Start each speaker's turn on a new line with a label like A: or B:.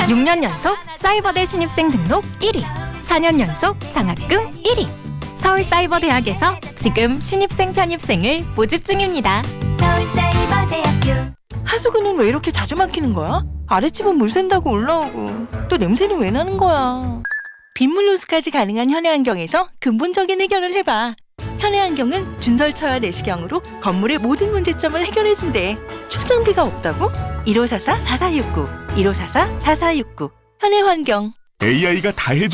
A: 6년 연속 사이버대 신입생 등록 1위, 4년 연속 장학금 1위. 서울사이버대학에서 지금 신입생 편입생을 모집 중입니다.
B: 서울사이버대학교.
C: 하수구는 왜 이렇게 자주 막히는 거야? 아랫집은 물 샌다고 올라오고 또 냄새는 왜 나는 거야? 빗물 누수까지 가능한 현해안경에서 근본적인 해결을 해봐. 현해안경은 준설차와 내시경으로 건물의 모든 문제점을 해결해준대. 출장비가 없다고? 1544-4469 1544-4469 현해환경.
D: AI가 다 해줘.